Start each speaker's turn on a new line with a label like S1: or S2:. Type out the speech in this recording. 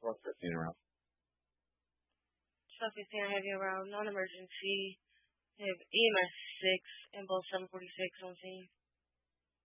S1: 12:15 around.
S2: 12:15, I have you around non-emergency. I have EMS 6 and both 746 on scene.